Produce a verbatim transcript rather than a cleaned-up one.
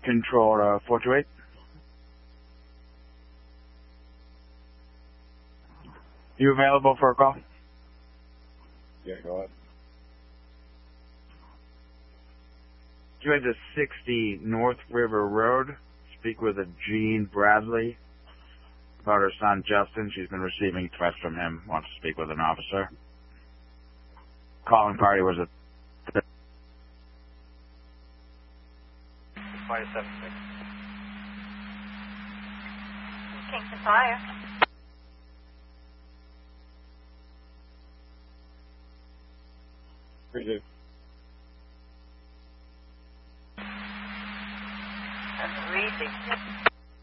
Control uh, four two eight. You available for a call? Yeah, go ahead. two eight sixty North River Road. Speak with a Jean Bradley about her son Justin. She's been receiving threats from him. Wants to speak with an officer. Calling party was a five seven six. Kingston Fire. Appreciate it. That's really